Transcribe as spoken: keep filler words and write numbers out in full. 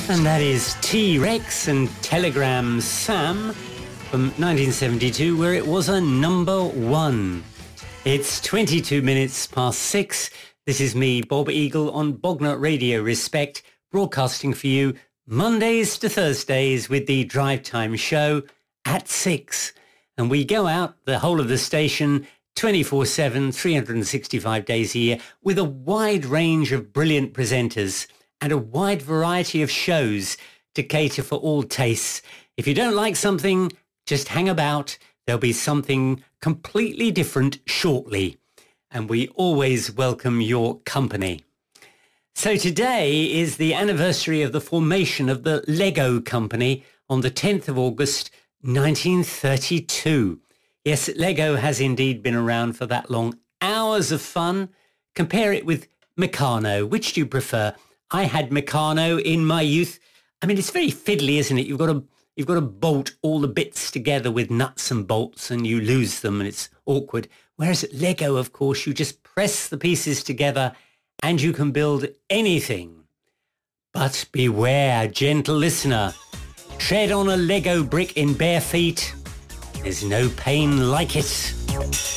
And that is T-Rex and Telegram Sam from nineteen seventy-two, where it was a number one. It's twenty-two minutes past six. This is me, Bob Eagle, on Bognor Radio Respect, broadcasting for you Mondays to Thursdays with the Drive Time Show at six. And we go out the whole of the station twenty-four seven, three hundred sixty-five days a year with a wide range of brilliant presenters and a wide variety of shows to cater for all tastes. If you don't like something, just hang about. There'll be something completely different shortly. And we always welcome your company. So today is the anniversary of the formation of the Lego Company on the tenth of August, nineteen thirty-two. Yes, Lego has indeed been around for that long. Hours of fun. Compare it with Meccano. Which do you prefer? I had Meccano in my youth. I mean, it's very fiddly, isn't it? You've got to you've got to bolt all the bits together with nuts and bolts, and you lose them, and it's awkward. Whereas at Lego, of course, you just press the pieces together, and you can build anything. But beware, gentle listener. Tread on a Lego brick in bare feet. There's no pain like it.